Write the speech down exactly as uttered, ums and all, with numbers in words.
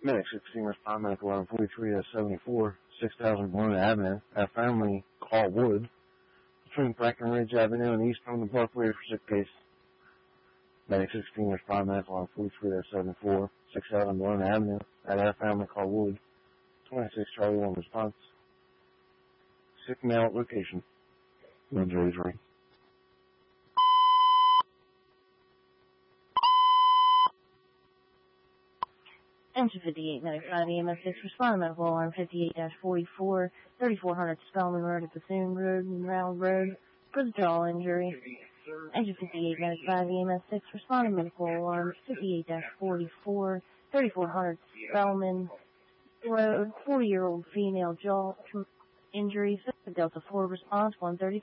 Medic sixteen respond medical line forty-three to seventy-four, six thousand Bologna Avenue. Our family call Wood between Breckenridge Avenue and East Northern Parkway for sick case. Medic sixteen respond medical line forty-three to seventy-four, six thousand Bologna Avenue. At our family call Wood. twenty-six Charlie one response. Sick male at location. Injuries ring. Engine fifty-eight, Medic five, E M S six, respond to medical alarm fifty-eight forty-four, thirty-four hundred Spellman Road at Bethune Road and Round Road for the jaw injury. Engine fifty-eight, Medic five, E M S six, respond to medical alarm fifty-eight forty-four, thirty-four hundred Spellman Road, forty-year-old female jaw injury. Delta four response one thirty-three.